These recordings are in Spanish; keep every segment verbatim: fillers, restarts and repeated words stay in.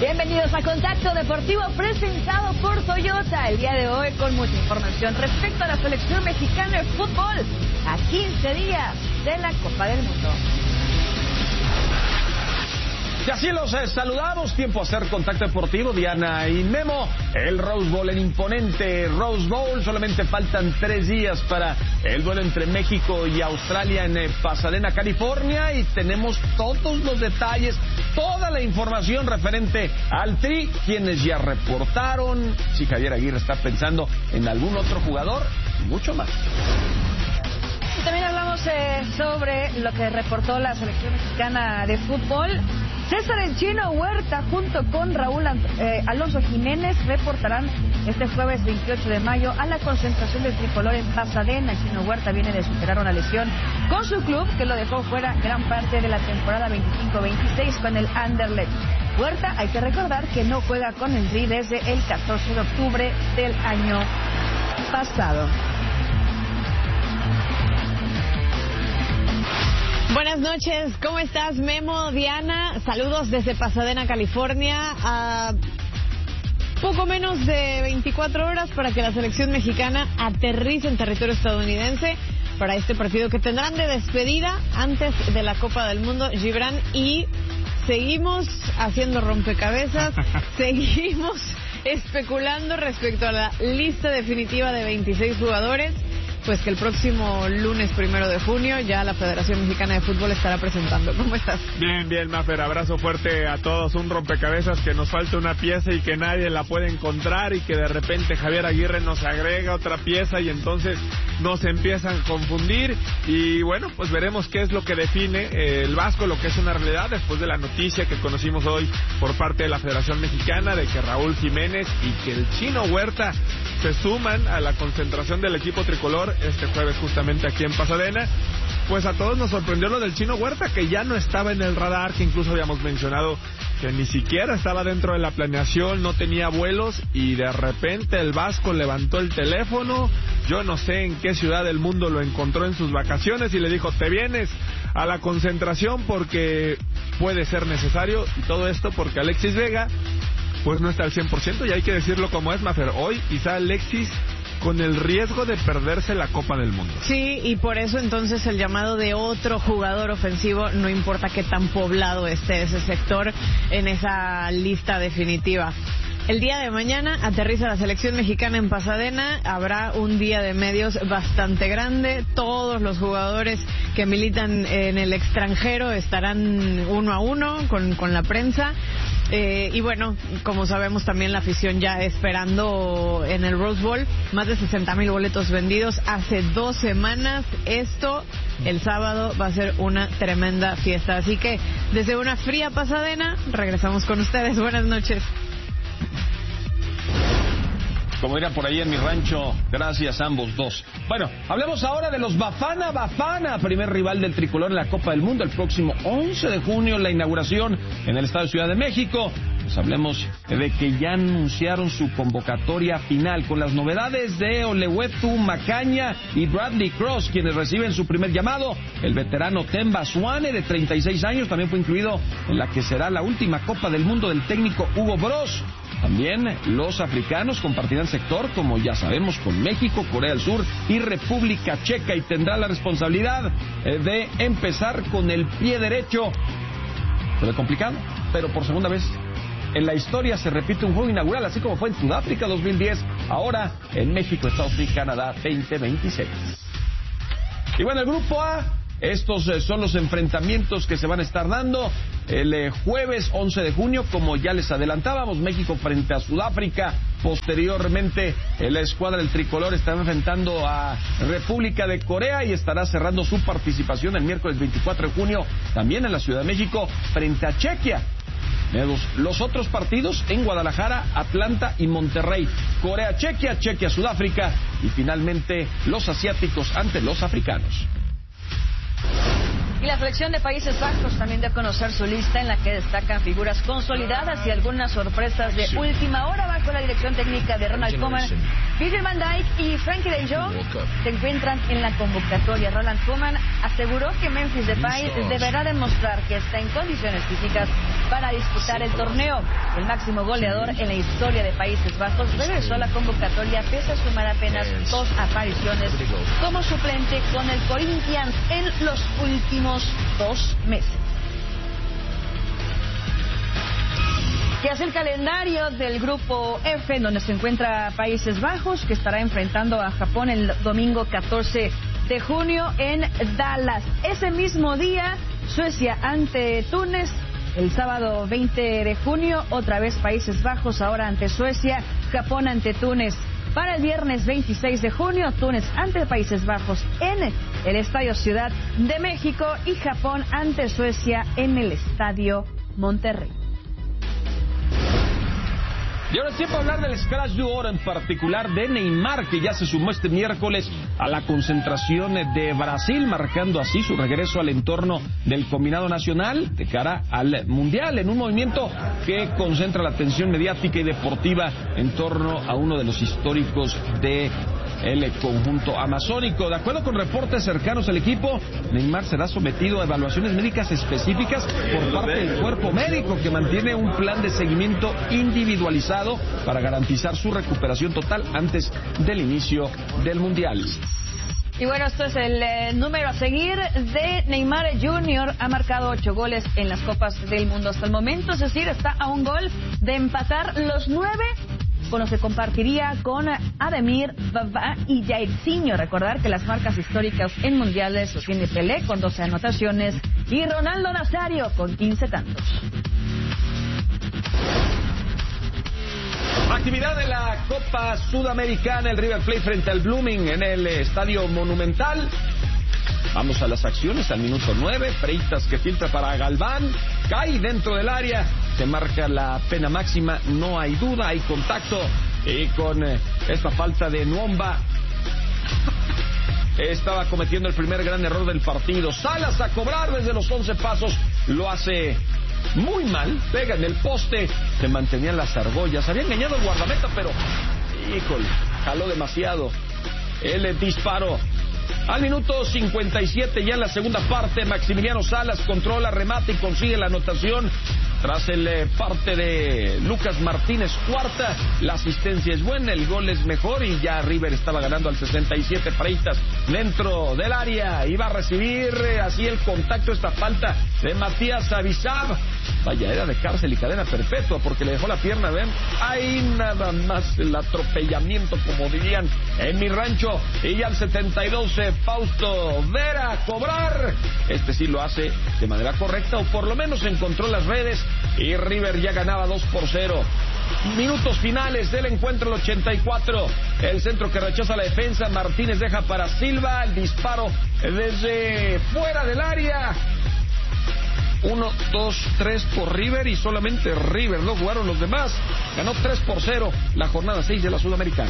Bienvenidos a Contacto Deportivo presentado por Toyota. El día de hoy con mucha información respecto a la selección mexicana de fútbol a quince días de la Copa del Mundo. Y así los eh, saludamos, tiempo a hacer Contacto Deportivo, Diana y Memo. El Rose Bowl, el imponente Rose Bowl, solamente faltan tres días para el duelo entre México y Australia en eh, Pasadena, California, y tenemos todos los detalles, toda la información referente al Tri, quienes ya reportaron, si Javier Aguirre está pensando en algún otro jugador, y mucho más. Y también hablamos eh, sobre lo que reportó la selección mexicana de fútbol. César El Chino Huerta junto con Raúl eh, Alonso Jiménez reportarán este jueves veintiocho de mayo a la concentración del tricolor en Pasadena. El Chino Huerta viene de superar una lesión con su club que lo dejó fuera gran parte de la temporada veinticinco veintiséis con el Anderlecht. Huerta, hay que recordar que no juega con el Tri desde el catorce de octubre del año pasado. Buenas noches, ¿cómo estás, Memo, Diana? Saludos desde Pasadena, California. A poco menos de veinticuatro horas para que la selección mexicana aterrice en territorio estadounidense para este partido que tendrán de despedida antes de la Copa del Mundo, Gibran. Y seguimos haciendo rompecabezas, seguimos especulando respecto a la lista definitiva de veintiséis jugadores. Pues que el próximo lunes primero de junio ya la Federación Mexicana de Fútbol estará presentando. ¿Cómo estás? Bien, bien, Mafer. Abrazo fuerte a todos. Un rompecabezas que nos falta una pieza y que nadie la puede encontrar y que de repente Javier Aguirre nos agrega otra pieza y entonces nos empiezan a confundir. Y bueno, pues veremos qué es lo que define eh, el Vasco, lo que es una realidad después de la noticia que conocimos hoy por parte de la Federación Mexicana de que Raúl Jiménez y que el Chino Huerta se suman a la concentración del equipo tricolor este jueves justamente aquí en Pasadena. Pues a todos nos sorprendió lo del Chino Huerta, que ya no estaba en el radar, que incluso habíamos mencionado que ni siquiera estaba dentro de la planeación, no tenía vuelos, y de repente el Vasco levantó el teléfono, yo no sé en qué ciudad del mundo lo encontró en sus vacaciones y le dijo, te vienes a la concentración porque puede ser necesario, y todo esto porque Alexis Vega pues no está al cien por ciento, y hay que decirlo como es, Mafer. Hoy quizá Alexis con el riesgo de perderse la Copa del Mundo. Sí, y por eso entonces el llamado de otro jugador ofensivo, no importa qué tan poblado esté ese sector en esa lista definitiva. El día de mañana aterriza la selección mexicana en Pasadena, habrá un día de medios bastante grande, todos los jugadores que militan en el extranjero estarán uno a uno con, con la prensa. Eh, y bueno, como sabemos también la afición ya esperando en el Rose Bowl, más de sesenta mil boletos vendidos hace dos semanas. Esto el sábado va a ser una tremenda fiesta, así que desde una fría Pasadena regresamos con ustedes. Buenas noches. Como dirán por ahí en mi rancho, gracias a ambos dos. Bueno, hablemos ahora de los Bafana Bafana, primer rival del tricolor en la Copa del Mundo, el próximo once de junio, la inauguración en el Estadio Ciudad de México. Pues hablemos de que ya anunciaron su convocatoria final con las novedades de Olewetu Macaña y Bradley Cross, quienes reciben su primer llamado. El veterano Themba Zwane, de treinta y seis años, también fue incluido en la que será la última Copa del Mundo del técnico Hugo Broz. También los africanos compartirán sector, como ya sabemos, con México, Corea del Sur y República Checa, y tendrá la responsabilidad de empezar con el pie derecho. Fue complicado, pero por segunda vez en la historia se repite un juego inaugural, así como fue en Sudáfrica dos mil diez, ahora en México, Estados Unidos y Canadá veinte veintiséis. Y bueno, el grupo A, estos eh, son los enfrentamientos que se van a estar dando el eh, jueves once de junio, como ya les adelantábamos, México frente a Sudáfrica. Posteriormente, eh, la escuadra del tricolor estará enfrentando a República de Corea y estará cerrando su participación el miércoles veinticuatro de junio, también en la Ciudad de México, frente a Chequia. Los otros partidos en Guadalajara, Atlanta y Monterrey. Corea, Chequia, Chequia, Sudáfrica, y finalmente los asiáticos ante los africanos. Y la selección de Países Bajos también dio a conocer su lista, en la que destacan figuras consolidadas y algunas sorpresas de última hora bajo la dirección técnica de Ronald Koeman. Virgil van Dijk y Frankie de Jong se encuentran en la convocatoria. Ronald Koeman aseguró que Memphis Depay deberá demostrar que está en condiciones físicas para disputar el torneo. El máximo goleador en la historia de Países Bajos regresó a la convocatoria pese a sumar apenas dos apariciones como suplente con el Corinthians en los últimos dos meses. Que es el calendario del grupo F, donde se encuentra Países Bajos, que estará enfrentando a Japón el domingo catorce de junio en Dallas. Ese mismo día, Suecia ante Túnez. El sábado veinte de junio, otra vez Países Bajos, ahora ante Suecia, Japón ante Túnez. Para el viernes veintiséis de junio, Túnez ante Países Bajos en el Estadio Ciudad de México y Japón ante Suecia en el Estadio Monterrey. Y ahora es tiempo de hablar del Scratch du Oro, en particular de Neymar, que ya se sumó este miércoles a la concentración de Brasil, marcando así su regreso al entorno del combinado nacional de cara al Mundial, en un movimiento que concentra la atención mediática y deportiva en torno a uno de los históricos de el conjunto amazónico. De acuerdo con reportes cercanos al equipo, Neymar será sometido a evaluaciones médicas específicas por parte del cuerpo médico, que mantiene un plan de seguimiento individualizado para garantizar su recuperación total antes del inicio del Mundial. Y bueno, esto es el eh, número a seguir de Neymar junior Ha marcado ocho goles en las Copas del Mundo hasta el momento, es decir, está a un gol de empatar los nueve, bueno, se compartiría con Ademir, Vavá y Jairzinho. Recordar que las marcas históricas en mundiales los tiene Pelé con doce anotaciones y Ronaldo Nazario con quince tantos. Actividad de la Copa Sudamericana, el River Plate frente al Blooming en el Estadio Monumental. Vamos a las acciones al minuto nueve. Freitas que filtra para Galván, cae dentro del área, se marca la pena máxima, no hay duda, hay contacto, y con eh, esta falta de Nwomba estaba cometiendo el primer gran error del partido. Salas a cobrar desde los once pasos, lo hace muy mal, pega en el poste, se mantenían las argollas, había engañado al guardameta, pero híjole, jaló demasiado el disparo. Al minuto cincuenta y siete, ya en la segunda parte, Maximiliano Salas controla, remata y consigue la anotación. Tras el eh, parte de Lucas Martínez Cuarta, la asistencia es buena, el gol es mejor y ya River estaba ganando al sesenta y siete. Freitas dentro del área, iba a recibir eh, así el contacto, esta falta de Matías Avizab. Vaya, era de cárcel y cadena perpetua porque le dejó la pierna, ven, ahí nada más el atropellamiento, como dirían en mi rancho. Y ya al setenta y dos, eh, Fausto Vera a cobrar. Este sí lo hace de manera correcta, o por lo menos encontró las redes, y River ya ganaba dos por cero. Minutos finales del encuentro, el ochenta y cuatro. El centro que rechaza la defensa, Martínez deja para Silva, el disparo desde fuera del área. Uno, dos, tres por River, y solamente River, no jugaron los demás. Ganó tres por cero la jornada seis de la Sudamericana.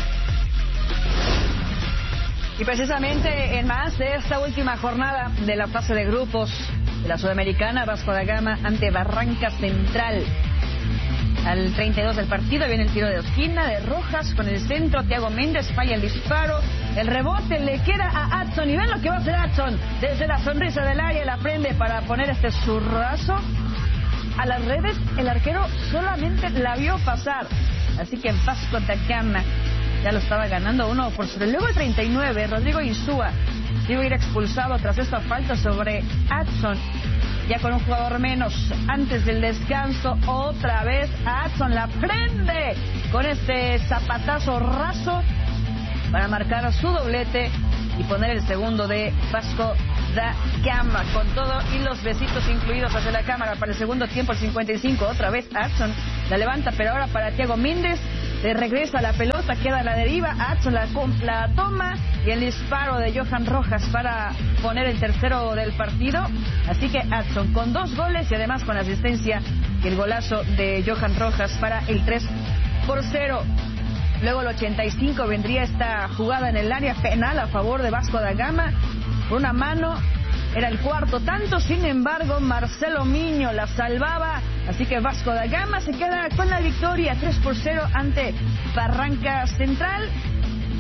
Y precisamente en más de esta última jornada de la fase de grupos de la Sudamericana, Vasco da Gama ante Barranca Central. Al treinta y dos del partido viene el tiro de esquina de Rojas con el centro, Thiago Méndez falla el disparo, el rebote le queda a Adson, y ven lo que va a hacer Adson, desde la sonrisa del área la prende para poner este zurrazo a las redes. El arquero solamente la vio pasar, así que Vasco da Gama ya lo estaba ganando uno por cero. Luego el treinta y nueve, Rodrigo Insúa iba a ir expulsado tras esta falta sobre Adson, ya con un jugador menos. Antes del descanso, otra vez Adson la prende con este zapatazo raso para marcar su doblete y poner el segundo de Vasco da Gama, con todo y los besitos incluidos hacia la cámara. Para el segundo tiempo, el cincuenta y cinco, otra vez Adson la levanta, pero ahora para Thiago Méndez. Le regresa la pelota, queda a la deriva, Adson la, la toma, y el disparo de Johan Rojas para poner el tercero del partido. Así que Adson con dos goles y además con asistencia y el golazo de Johan Rojas para el tres por cero. Luego el ochenta y cinco vendría esta jugada en el área penal a favor de Vasco da Gama, por una mano. Era el cuarto tanto, sin embargo, Marcelo Miño la salvaba, así que Vasco da Gama se queda con la victoria tres por cero ante Barranca Central.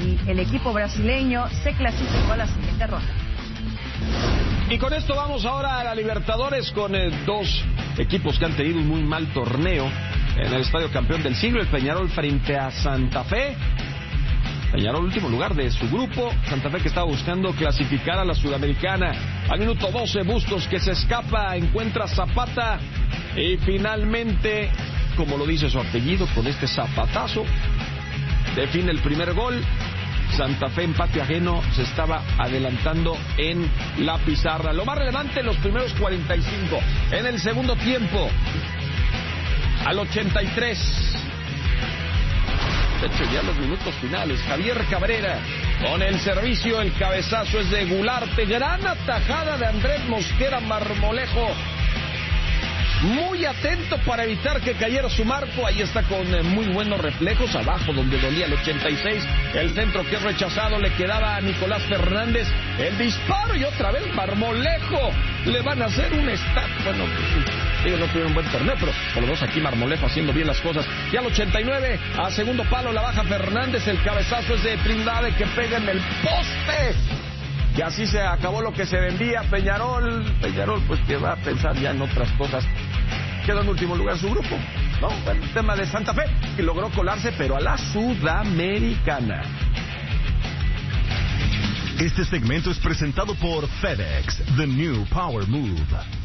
y el equipo brasileño se clasificó a la siguiente ronda. Y con esto vamos ahora a la Libertadores con eh, dos equipos que han tenido un muy mal torneo en el Estadio Campeón del Siglo, el Peñarol frente a Santa Fe. Peñarol último lugar de su grupo, Santa Fe que estaba buscando clasificar a la Sudamericana. Al minuto doce, Bustos que se escapa, encuentra Zapata y finalmente, como lo dice su apellido, con este zapatazo define el primer gol. Santa Fe en patio ajeno se estaba adelantando en la pizarra. Lo más relevante en los primeros cuarenta y cinco. En el segundo tiempo, al ochenta y tres, de hecho ya los minutos finales, Javier Cabrera con el servicio, el cabezazo es de Gularte, gran atajada de Andrés Mosquera Marmolejo, muy atento para evitar que cayera su marco. Ahí está con eh, muy buenos reflejos, abajo donde dolía el ochenta y seis, el centro que es rechazado, le quedaba a Nicolás Fernández, el disparo y otra vez Marmolejo, le van a hacer un stat, bueno, pues, ellos no tuvieron un buen torneo, pero por lo menos aquí Marmolejo haciendo bien las cosas. Y al ochenta y nueve, a segundo palo la baja Fernández, el cabezazo es de Trindade que pega en el poste. Y así se acabó lo que se vendía. Peñarol, Peñarol pues que va a pensar ya en otras cosas. Quedó en último lugar su grupo, ¿no? El tema de Santa Fe, que logró colarse, pero a la Sudamericana. Este segmento es presentado por FedEx, The New Power Move.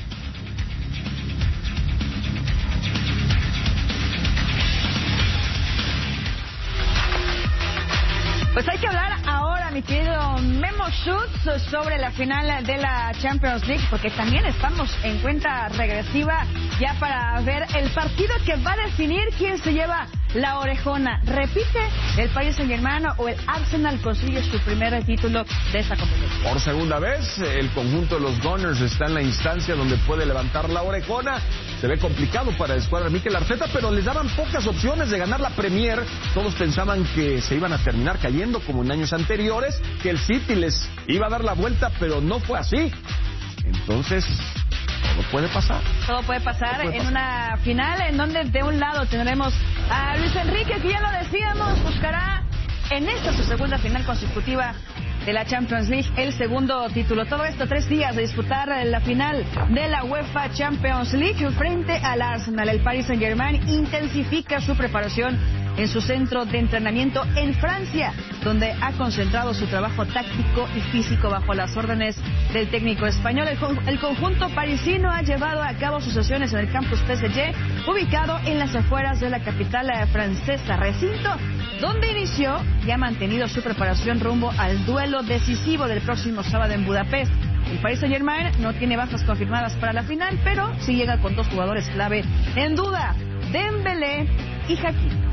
Pues hay que hablar ahora, mi querido Memo Schutz, sobre la final de la Champions League, porque también estamos en cuenta regresiva ya para ver el partido que va a definir quién se lleva la orejona. ¿Repite el Paris Saint-Germain o el Arsenal consigue su primer título de esta competición? Por segunda vez, el conjunto de los Gunners está en la instancia donde puede levantar la orejona. Se ve complicado para el escuadra de Mikel Arteta, pero les daban pocas opciones de ganar la Premier. Todos pensaban que se iban a terminar cayendo como en años anteriores, que el City les iba a dar la vuelta, pero no fue así. Entonces, todo puede pasar. Todo puede pasar puede en pasar. una final en donde de un lado tendremos a Luis Enrique, que ya lo decíamos, buscará en esta su segunda final consecutiva de la Champions League, el segundo título. Todo esto tres días de disputar la final de la UEFA Champions League frente al Arsenal. El Paris Saint-Germain intensifica su preparación en su centro de entrenamiento en Francia, donde ha concentrado su trabajo táctico y físico bajo las órdenes del técnico español. El, con, el conjunto parisino ha llevado a cabo sus sesiones en el campus P S G, ubicado en las afueras de la capital francesa, recinto donde inició y ha mantenido su preparación rumbo al duelo decisivo del próximo sábado en Budapest. El Paris Saint-Germain no tiene bajas confirmadas para la final, pero sí llega con dos jugadores clave en duda, Dembélé y Hakimi.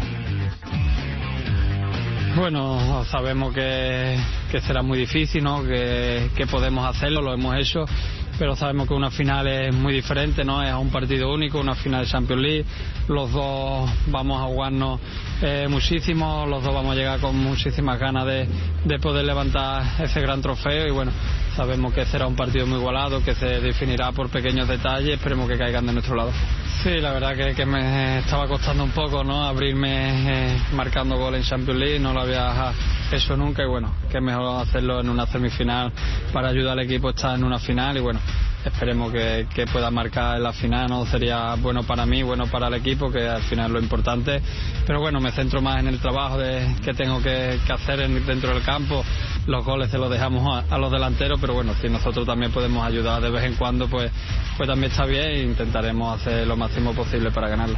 Bueno, sabemos que, que será muy difícil, ¿no? Que, que podemos hacerlo, lo hemos hecho, pero sabemos que una final es muy diferente, ¿no? Es un partido único, una final de Champions League. Los dos vamos a jugarnos eh, muchísimo, los dos vamos a llegar con muchísimas ganas de, de poder levantar ese gran trofeo y bueno, sabemos que será un partido muy igualado, que se definirá por pequeños detalles, esperemos que caigan de nuestro lado. Sí, la verdad que, que me estaba costando un poco, ¿no? Abrirme eh, marcando gol en Champions League, no lo había hecho nunca y bueno, que mejor hacerlo en una semifinal para ayudar al equipo a estar en una final y bueno, esperemos que, que pueda marcar en la final, ¿no? Sería bueno para mí, bueno para el equipo, que al final es lo importante, pero bueno, me centro más en el trabajo de, que tengo que, que hacer en, dentro del campo. Los goles se los dejamos a, a los delanteros, pero bueno, si nosotros también podemos ayudar de vez en cuando, pues, pues también está bien e intentaremos hacer lo máximo posible para ganarla.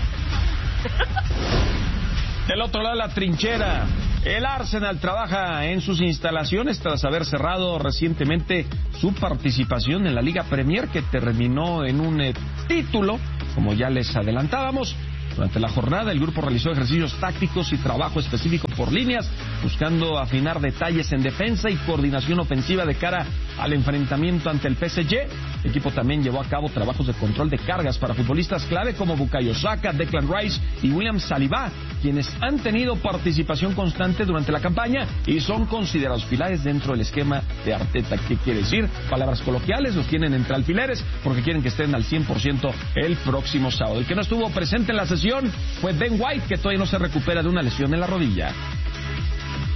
Del otro lado de la trinchera, el Arsenal trabaja en sus instalaciones tras haber cerrado recientemente su participación en la Liga Premier, que terminó en un eh, título, como ya les adelantábamos. Durante la jornada, el grupo realizó ejercicios tácticos y trabajo específico por líneas, buscando afinar detalles en defensa y coordinación ofensiva de cara al enfrentamiento ante el P S G. El equipo también llevó a cabo trabajos de control de cargas para futbolistas clave como Bukayo Saka, Declan Rice y William Saliba, quienes han tenido participación constante durante la campaña y son considerados pilares dentro del esquema de Arteta. ¿Qué quiere decir? Palabras coloquiales, los tienen entre alfileres porque quieren que estén al cien por ciento el próximo sábado. El que no estuvo presente en la sesión fue Ben White, que todavía no se recupera de una lesión en la rodilla.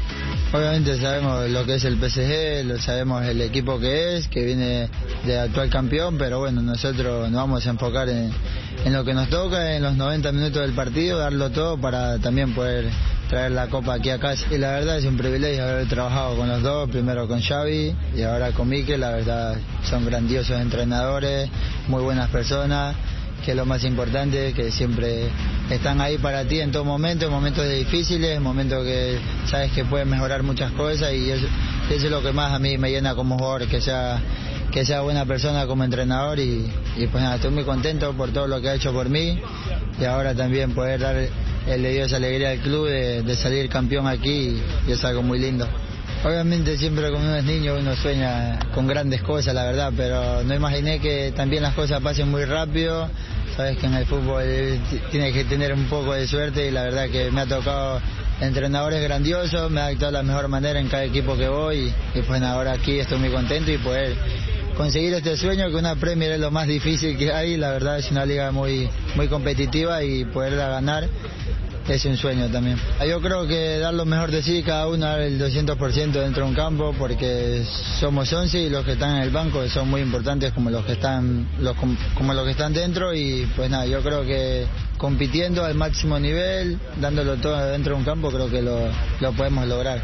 Obviamente sabemos lo que es el P S G, lo sabemos el equipo que es, que viene de actual campeón, pero bueno, nosotros nos vamos a enfocar en, en lo que nos toca, en los noventa minutos del partido, darlo todo para también poder traer la copa aquí a casa. Y la verdad es un privilegio haber trabajado con los dos, primero con Xavi y ahora con Mikel. La verdad son grandiosos entrenadores, muy buenas personas, que es lo más importante, que siempre están ahí para ti en todo momento, en momentos difíciles, en momentos que sabes que puedes mejorar muchas cosas, y eso, eso es lo que más a mí me llena como jugador, que sea que sea buena persona como entrenador, y, y pues nada, estoy muy contento por todo lo que ha hecho por mí, y ahora también poder dar, él le dio esa alegría al club de, de salir campeón aquí, y es algo muy lindo. Obviamente siempre cuando uno es niño uno sueña con grandes cosas, la verdad, pero no imaginé que también las cosas pasen muy rápido. Sabes que en el fútbol tienes que tener un poco de suerte, y la verdad que me ha tocado entrenadores grandiosos, me ha actuado de la mejor manera en cada equipo que voy, y, y pues ahora aquí estoy muy contento, y poder conseguir este sueño, que una Premier es lo más difícil que hay. La verdad es una liga muy, muy competitiva, y poderla ganar es un sueño también. Yo creo que dar lo mejor de sí, cada uno el doscientos por ciento dentro de un campo, porque somos once y los que están en el banco son muy importantes como los que están los, como los que están dentro, y pues nada, yo creo que compitiendo al máximo nivel, dándolo todo dentro de un campo, creo que lo, lo podemos lograr.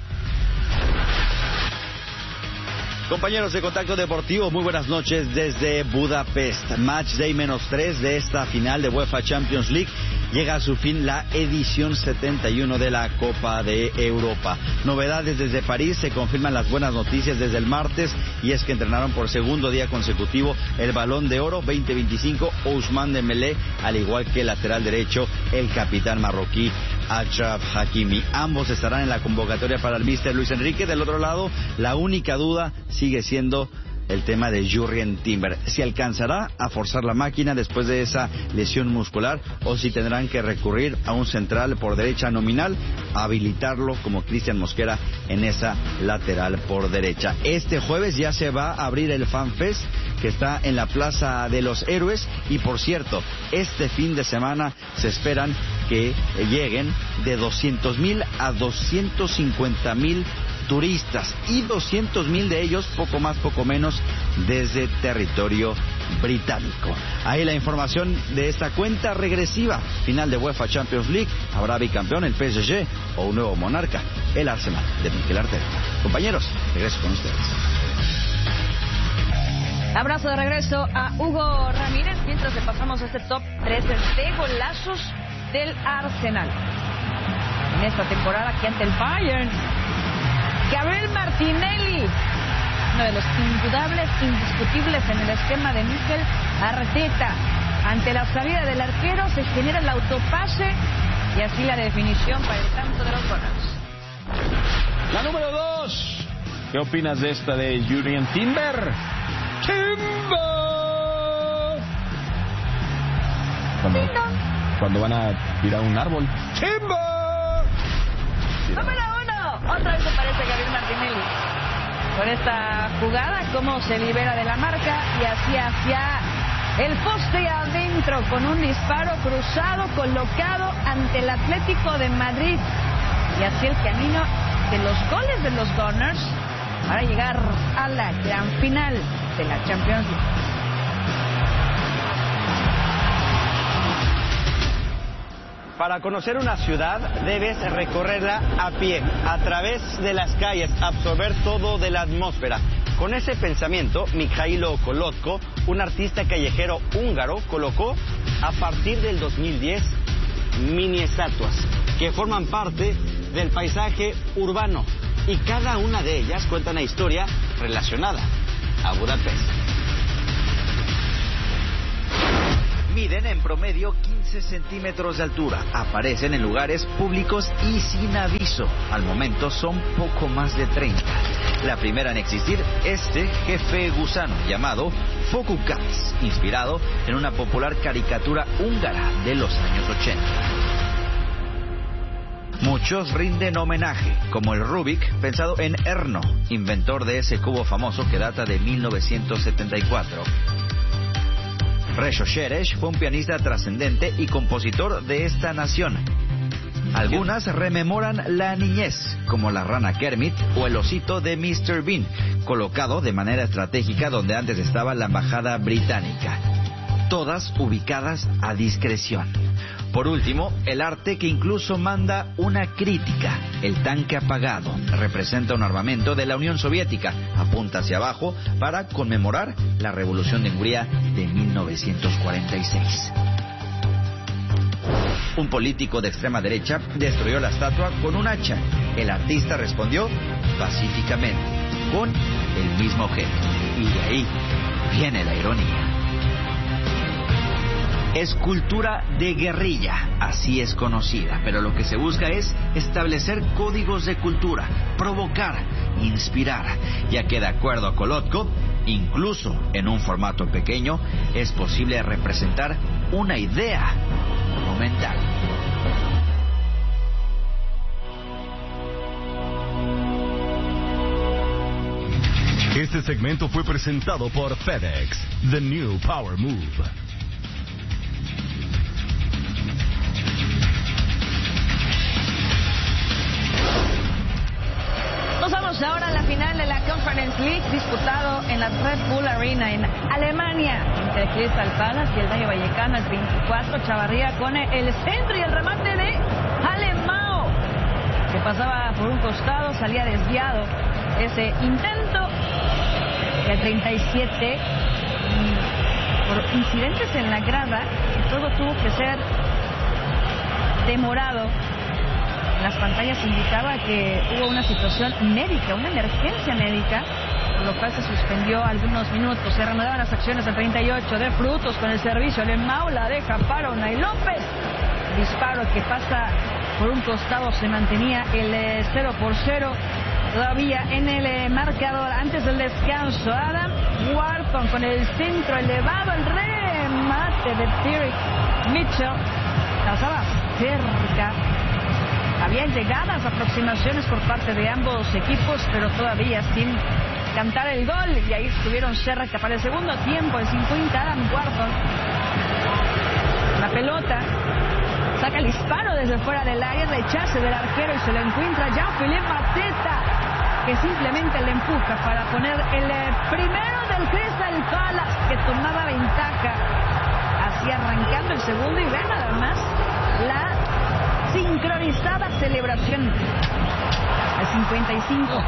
Compañeros de Contacto Deportivo, muy buenas noches desde Budapest. Match Day menos tres de esta final de UEFA Champions League. Llega a su fin la edición setenta y uno de la Copa de Europa. Novedades desde París, se confirman las buenas noticias desde el martes, y es que entrenaron por segundo día consecutivo el Balón de Oro veinte veinticinco, Ousmane Dembélé, al igual que el lateral derecho, el capitán marroquí Achraf Hakimi. Ambos estarán en la convocatoria para el míster Luis Enrique. Del otro lado, la única duda sigue siendo el tema de Jurrien Timber, si alcanzará a forzar la máquina después de esa lesión muscular, o si tendrán que recurrir a un central por derecha nominal, a habilitarlo como Cristian Mosquera en esa lateral por derecha. Este jueves ya se va a abrir el FanFest, que está en la Plaza de los Héroes, y por cierto, este fin de semana se esperan que lleguen de doscientos mil a doscientos cincuenta mil turistas, y doscientos mil de ellos, poco más, poco menos, desde territorio británico. Ahí la información de esta cuenta regresiva. Final de UEFA Champions League. ¿Habrá bicampeón el P S G o un nuevo monarca, el Arsenal de Mikel Arteta? Compañeros, regreso con ustedes. Abrazo de regreso a Hugo Ramírez, mientras le pasamos a este top tres de golazos del Arsenal en esta temporada aquí ante el Bayern. Gabriel Martinelli, uno de los indudables, indiscutibles en el esquema de Mikel Arteta. Ante la salida del arquero se genera el autopase, y así la definición para el tanto de los Gunners. La número dos. ¿Qué opinas de esta de Jurrien Timber? ¡Timber! Cuando, cuando van a tirar un árbol. ¡Timber! ¡Número uno! Otra vez aparece Gabriel Martinelli con esta jugada, cómo se libera de la marca y así hacia el poste adentro, con un disparo cruzado colocado ante el Atlético de Madrid, y así el camino de los goles de los Gunners para llegar a la gran final de la Champions League. Para conocer una ciudad debes recorrerla a pie, a través de las calles, absorber todo de la atmósfera. Con ese pensamiento, Mikhailo Kolotko, un artista callejero húngaro, colocó a partir del dos mil diez mini estatuas que forman parte del paisaje urbano, y cada una de ellas cuenta una historia relacionada a Budapest. Miden en promedio quince centímetros de altura, aparecen en lugares públicos y sin aviso. Al momento son poco más de treinta. La primera en existir, este jefe gusano llamado Fokukats, inspirado en una popular caricatura húngara de los años ochenta. Muchos rinden homenaje, como el Rubik, pensado en Erno, inventor de ese cubo famoso que data de mil novecientos setenta y cuatro. Resho Sheresh fue un pianista trascendente y compositor de esta nación. Algunas rememoran la niñez, como la rana Kermit o el osito de mister Bean, colocado de manera estratégica donde antes estaba la embajada británica. Todas ubicadas a discreción. Por último, el arte que incluso manda una crítica. El tanque apagado representa un armamento de la Unión Soviética, apunta hacia abajo para conmemorar la Revolución de Hungría de mil novecientos cuarenta y seis. Un político de extrema derecha destruyó la estatua con un hacha. El artista respondió pacíficamente, con el mismo objeto. Y de ahí viene la ironía. Escultura de guerrilla, así es conocida, pero lo que se busca es establecer códigos de cultura, provocar, inspirar, ya que de acuerdo a Kolotko, incluso en un formato pequeño, es posible representar una idea monumental. Este segmento fue presentado por FedEx, The New Power Move. Nos vamos ahora a la final de la Conference League, disputado en la Red Bull Arena en Alemania, entre Crystal Palace y el Rayo Vallecano. El veinticuatro, Chavarría con el centro y el remate de Alemão, que pasaba por un costado, salía desviado ese intento. Y el treinta y siete, por incidentes en la grada, todo tuvo que ser demorado. Las pantallas indicaba que hubo una situación médica, una emergencia médica, por lo cual se suspendió algunos minutos. Se reanudaban las acciones del treinta y ocho de Frutos con el servicio. Alemão la deja para Unai López. Disparo que pasa por un costado, se mantenía el eh, cero por cero. Todavía en el eh, marcador antes del descanso. Adam Wharton con el centro elevado, el remate de Tyrick Mitchell. Pasaba cerca. Había llegadas, aproximaciones por parte de ambos equipos, pero todavía sin cantar el gol. Y ahí estuvieron cerca para el segundo tiempo, el cincuenta, Adam Wharton. La pelota, saca el disparo desde fuera del área, rechace del arquero y se lo encuentra Jean-Philippe Mateta, que simplemente le empuja para poner el primero del Crystal Palace, que tomaba ventaja. Así arrancando el segundo y vean nada más la sincronizada celebración. El cincuenta y cinco.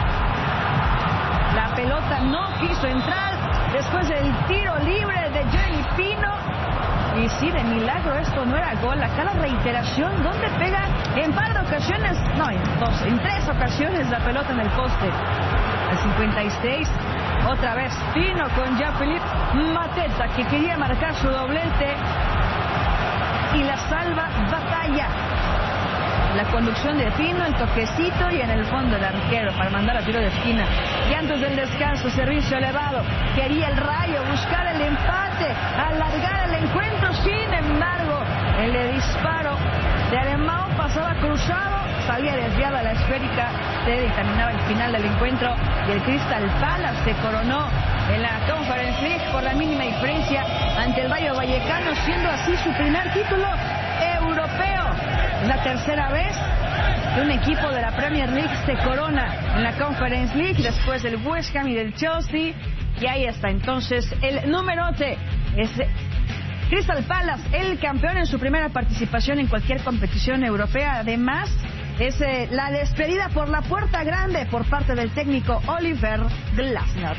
La pelota no quiso entrar después del tiro libre de Jeremy Pino. Y sí, de milagro esto no era gol. Acá la reiteración, donde pega en par de ocasiones, no, en dos, en tres ocasiones la pelota en el poste. El cincuenta y seis, otra vez Pino con Jean-Philippe Mateta, que quería marcar su doblete y la salva Batalla. La conducción de Pino, el toquecito y en el fondo el arquero para mandar a tiro de esquina. Y antes del descanso, servicio elevado. Quería el Rayo buscar el empate, alargar el encuentro. Sin embargo, el disparo de Alemão pasaba cruzado, salía desviada la esférica, se dictaminaba el final del encuentro y el Crystal Palace se coronó en la Conference League por la mínima diferencia ante el Rayo Vallecano, siendo así su primer título europeo. Es la tercera vez que un equipo de la Premier League se corona en la Conference League después del West Ham y del Chelsea. Y ahí está entonces el numerote. Es Crystal Palace, el campeón en su primera participación en cualquier competición europea. Además, es eh, la despedida por la puerta grande por parte del técnico Oliver Glasner.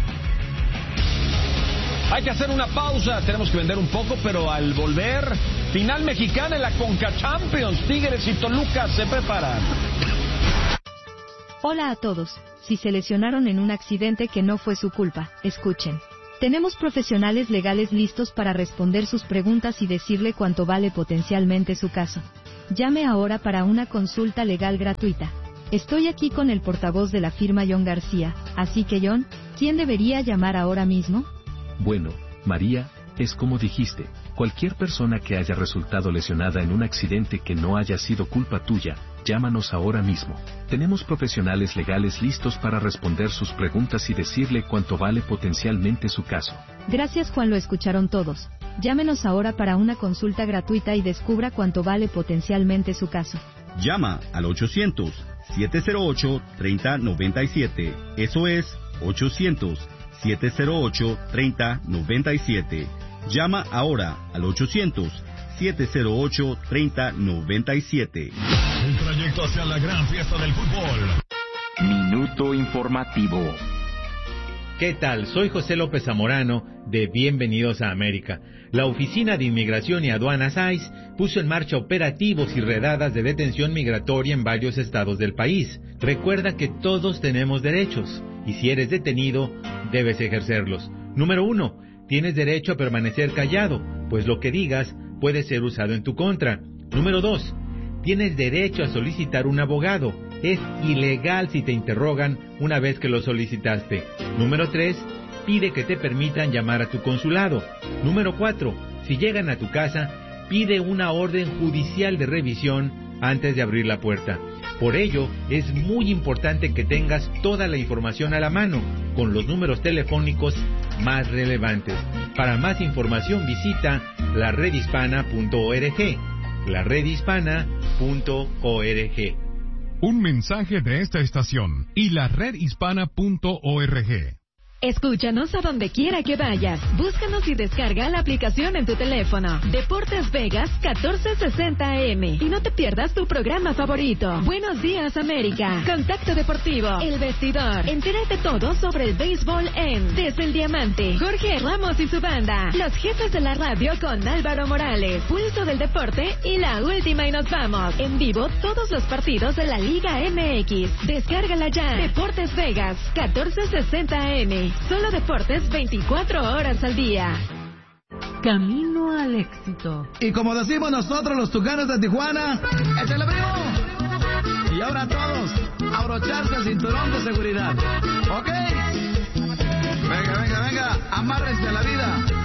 Hay que hacer una pausa, tenemos que vender un poco, pero al volver, final mexicana en la Conca Champions. Tigres y Toluca se preparan. Hola a todos. Si se lesionaron en un accidente que no fue su culpa, escuchen. Tenemos profesionales legales listos para responder sus preguntas y decirle cuánto vale potencialmente su caso. Llame ahora para una consulta legal gratuita. Estoy aquí con el portavoz de la firma John García, así que John, ¿quién debería llamar ahora mismo? Bueno, María, es como dijiste, cualquier persona que haya resultado lesionada en un accidente que no haya sido culpa tuya, llámanos ahora mismo. Tenemos profesionales legales listos para responder sus preguntas y decirle cuánto vale potencialmente su caso. Gracias, Juan, lo escucharon todos. Llámenos ahora para una consulta gratuita y descubra cuánto vale potencialmente su caso. Llama al ochocientos, siete cero ocho, tres cero nueve siete. Eso es ochocientos, siete cero ocho, tres cero nueve siete. Llama ahora al ochocientos, siete cero ocho, tres cero nueve siete. El trayecto hacia la gran fiesta del fútbol. Minuto informativo. ¿Qué tal? Soy José López Zamorano de Bienvenidos a América. La Oficina de Inmigración y Aduanas I C E puso en marcha operativos y redadas de detención migratoria en varios estados del país. Recuerda que todos tenemos derechos y si eres detenido, debes ejercerlos. Número uno, tienes derecho a permanecer callado, pues lo que digas puede ser usado en tu contra. Número dos, tienes derecho a solicitar un abogado. Es ilegal si te interrogan una vez que lo solicitaste. Número tres, pide que te permitan llamar a tu consulado. Número cuatro, si llegan a tu casa, pide una orden judicial de revisión antes de abrir la puerta. Por ello, es muy importante que tengas toda la información a la mano, con los números telefónicos más relevantes. Para más información visita la red hispana punto org. la red hispana punto org. Un mensaje de esta estación y la red hispana punto org. Escúchanos a donde quiera que vayas. Búscanos y descarga la aplicación en tu teléfono. Deportes Vegas catorce sesenta A M. Y no te pierdas tu programa favorito. Buenos días, América. Contacto Deportivo. El Vestidor. Entérate todo sobre el béisbol en Desde el Diamante. Jorge Ramos y su banda. Los jefes de la radio con Álvaro Morales. Pulso del Deporte y la última y nos vamos. En vivo todos los partidos de la Liga M X. Descárgala ya. Deportes Vegas catorce sesenta A M. Solo deportes veinticuatro horas al día. Camino al éxito. Y como decimos nosotros los tucanos de Tijuana, ¡échale primo! Y ahora todos, abrocharse el cinturón de seguridad. ¿Ok? Venga, venga, venga, amárrense a la vida.